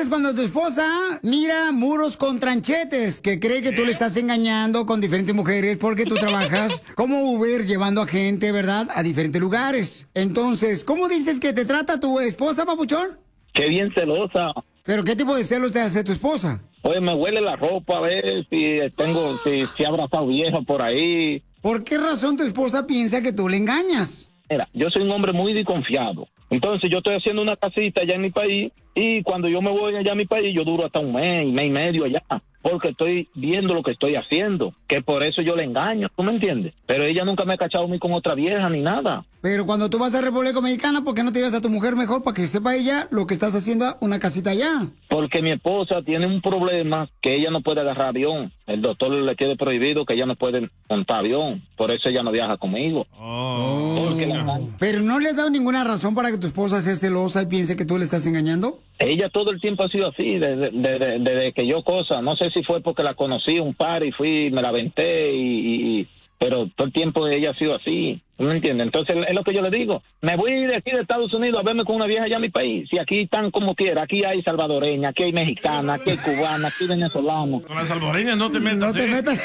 haces cuando tu esposa mira muros con tranchetes, que cree que tú le estás engañando con diferentes mujeres porque tú trabajas como Uber llevando a gente, ¿verdad?, a diferentes lugares. Entonces, ¿cómo dices que te trata tu esposa, papuchón? Qué bien celosa. ¿Pero qué tipo de celos te hace tu esposa? Oye, me huele la ropa a ver si ha abrazado vieja por ahí. ¿Por qué razón tu esposa piensa que tú le engañas? Mira, yo soy un hombre muy desconfiado. Entonces yo estoy haciendo una casita allá en mi país y cuando yo me voy allá a mi país yo duro hasta un mes y medio allá porque estoy viendo lo que estoy haciendo, que por eso yo le engaño, ¿tú me entiendes? Pero ella nunca me ha cachado a mí con otra vieja ni nada. Pero cuando tú vas a República Dominicana, ¿por qué no te llevas a tu mujer mejor para que sepa ella lo que estás haciendo una casita allá? Porque mi esposa tiene un problema que ella no puede agarrar avión. El doctor le tiene prohibido que ella no puede montar avión. Por eso ella no viaja conmigo. Porque ¿Pero no le has dado ninguna razón para que tu esposa sea celosa y piense que tú le estás engañando? Ella todo el tiempo ha sido así, desde que yo no sé si fue porque la conocí un par y fui, me la aventé pero todo el tiempo ella ha sido así, ¿no me entiendes? Entonces es lo que yo le digo, me voy de aquí de Estados Unidos a verme con una vieja allá en mi país, si aquí están como quiera, aquí hay salvadoreña, aquí hay mexicana, aquí hay cubana, aquí hay venezolana. Con las salvadoreñas no te metas. No te metas.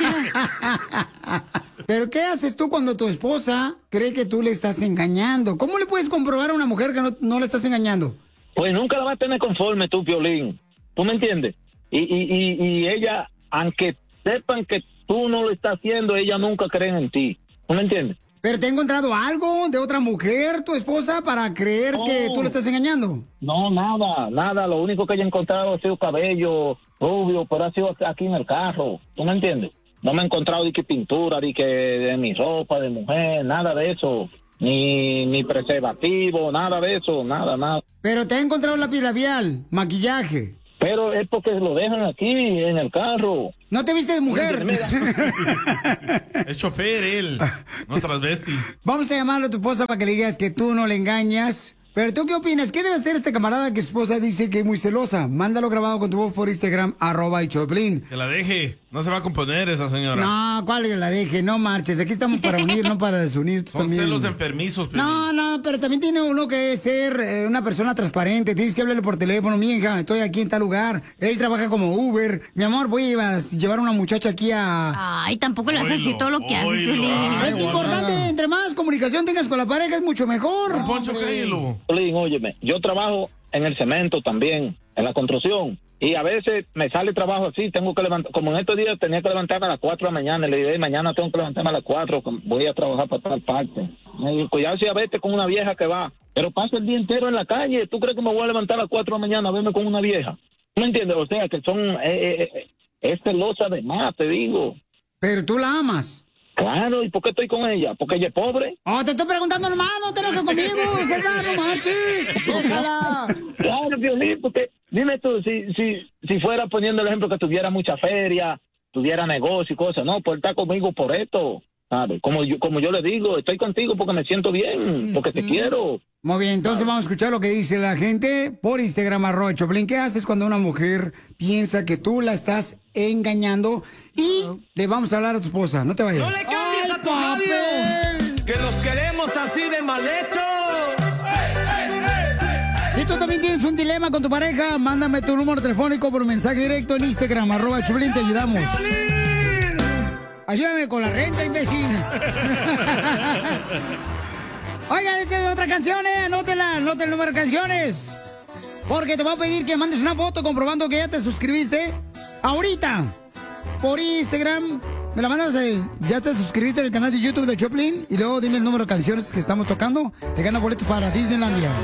¿Pero qué haces tú cuando tu esposa cree que tú le estás engañando? ¿Cómo le puedes comprobar a una mujer que no le estás engañando? Pues nunca la vas a tener conforme tú, Piolín. ¿Tú me entiendes? Y ella, aunque sepan que tú no lo estás haciendo, ella nunca cree en ti. ¿Tú me entiendes? ¿Pero te ha encontrado algo de otra mujer, tu esposa, para creer que tú le estás engañando? No, nada. Lo único que ella ha encontrado ha sido cabello rubio, pero ha sido aquí en el carro. ¿Tú me entiendes? No me he encontrado de que pintura, de mi ropa de mujer, nada de eso. Ni preservativo, nada de eso, nada. Pero te ha encontrado lápiz labial, maquillaje. Pero es porque lo dejan aquí, en el carro. ¿No te viste de mujer? Es chofer él, no transvesti. Vamos a llamarle a tu esposa para que le digas que tú no le engañas. Pero ¿tú qué opinas? ¿Qué debe hacer este camarada que su esposa dice que es muy celosa? Mándalo grabado con tu voz por Instagram, @el-Choplin. Que la deje, no se va a componer esa señora. No, ¿cuál que la deje? No marches, aquí estamos para unir, no para desunir. Son también. celos de enfermizos. Pelín. No, pero también tiene uno que ser una persona transparente. Tienes que hablarle por teléfono, mi hija, estoy aquí en tal lugar. Él trabaja como Uber. Mi amor, voy a llevar a una muchacha aquí a... Ay, tampoco le haces así todo lo que haces, Piolín. Es importante, entre más comunicación tengas con la pareja es mucho mejor. Poncho, cállalo. Piolín, óyeme, yo trabajo en el cemento también, en la construcción. Y a veces me sale trabajo así, tengo que levantar, como en estos días tenía que levantarme a las 4 de la mañana, le dije, mañana tengo que levantarme a las 4, voy a trabajar para tal parte. Me dijo, cuidado si a veces con una vieja que va, pero paso el día entero en la calle, ¿tú crees que me voy a levantar a las 4 de la mañana a verme con una vieja? ¿No me entiendes? O sea, que es celosa de más, te digo. Pero tú la amas. Claro, ¿y por qué estoy con ella? ¿Porque ella es pobre? Oh, te estoy preguntando nomás, no te enojes conmigo, César, no marches. Déjala. Claro, Piolín, porque dime tú, si fuera poniendo el ejemplo que tuviera mucha feria, tuviera negocio y cosas, no, pues está conmigo por esto, ¿sabes? Como yo le digo, estoy contigo porque me siento bien, porque te quiero. Muy bien, entonces vamos a escuchar lo que dice la gente por Instagram, @Choplin. ¿Qué haces cuando una mujer piensa que tú la estás engañando? Y le vamos a hablar a tu esposa, no te vayas. ¡No le cambies a tu radio! ¡Que los queremos así de mal hechos! Si tú también tienes un dilema con tu pareja, mándame tu número telefónico por mensaje directo en Instagram, @Choplin, te ayudamos. Ayúdame con la renta, imbécil. Oigan, esta es otra canción, anótenla, anoten el número de canciones. Porque te voy a pedir que mandes una foto comprobando que ya te suscribiste ahorita. Por Instagram, me la mandas, ya te suscribiste al canal de YouTube de Choplin y luego dime el número de canciones que estamos tocando. Te gana boletos para Disneylandia.